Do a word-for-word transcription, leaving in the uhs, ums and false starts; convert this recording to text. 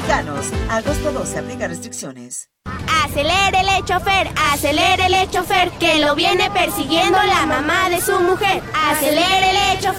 mexicanos. Agosto doce, aplica restricciones. Acelérele, chofer, acelérele, chofer, que lo viene persiguiendo la mamá de su mujer. Acelérele, chofer.